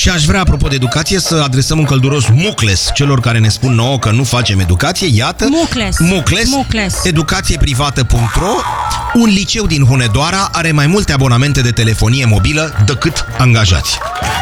Și aș vrea, apropo de educație, să adresăm un călduros mucles celor care ne spun nouă că nu facem educație. Iată, mucles. Educațieprivată.ro. Un liceu din Hunedoara are mai multe abonamente de telefonie mobilă decât angajați.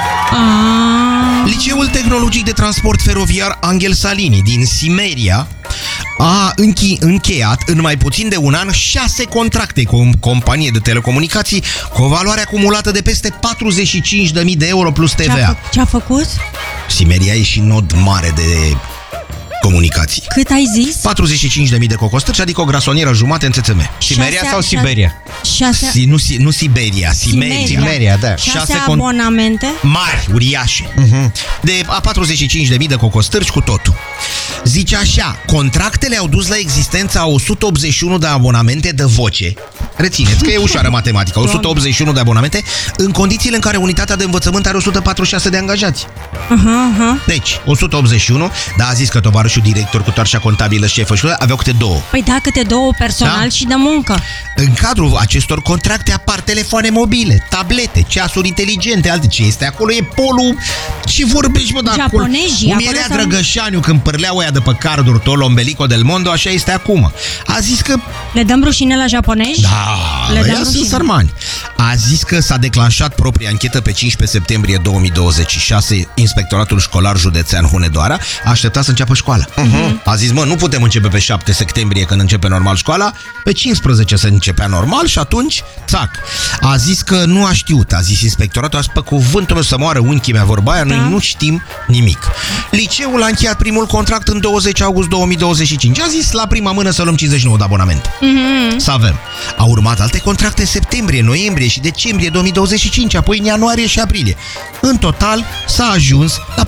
Liceul Tehnologic de Transport Feroviar Angel Salini din Simeria a încheiat în mai puțin de un an 6 contracte cu o companie de telecomunicații cu o valoare acumulată de peste 45.000 de euro plus TVA. Ce-a făcut? Simeria e și nod mare de comunicații. Cât ai zis? 45.000 de cocostări, adică o grasonieră jumate în TTM. Simeria sau Siberia? Nu Siberia, Simeria, da. 6 abonamente? Mari, uriașe. De a 45.000 de cocostări cu totul. Zice așa, contractele au dus la existența a 181 de abonamente de voce. Rețineți că e ușoară matematica. 181 de abonamente în condițiile în care unitatea de învățământ are 146 de angajați. Deci, 181, dar a zis că tovarășul director cu toarșa contabilă, șefă și aveau câte două. Păi da, câte două personal și de muncă. În cadrul acestor contracte apar telefoane mobile, tablete, ceasuri inteligente, alte. Ce este acolo e polul. Ce vorbești, mă, de acolo? Japonezi. Cum era Drăgășaniu când părleau ăia de pe carduri tot l'ombelico del mondo, așa este acum. A zis că... Le dăm rușine la japonezi? Da, ăia sunt sărmani. A zis că s-a declanșat propria anchetă pe 15 septembrie 2026. Inspectoratul Școlar Județean Hunedoara a așteptat să înceapă școala. A zis, mă, nu putem începe pe 7 septembrie când începe normal școala, pe 15 se începea normal și atunci, țac. A zis că nu a știut, a zis inspectoratul, a zis, pe cuvântul meu să moară unchii mea, vorba aia, noi nu știm nimic. Liceul a încheiat primul contract în 20 august 2025. A zis la prima mână să luăm 59 de abonamente. Să avem. Au urmat alte contracte în septembrie, noiembrie și decembrie 2025, apoi în ianuarie și aprilie. În total s-a ajuns la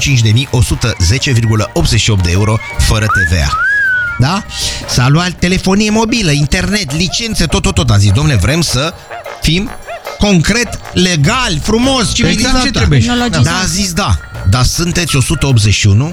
45.110,88 de euro fără TVA. Da? S-a luat telefonie mobilă, internet, licențe, tot. A zis, domne, vrem să fim concret, legal, frumos, civilizat. Exact ce trebuie. Da, a zis da. Dar sunteți 181